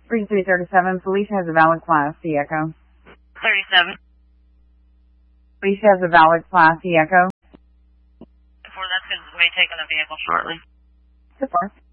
3337, Felicia has a valid Class C Echo. 37. Felicia has a valid Class C Echo. Before that's going to be taking a vehicle shortly. Support.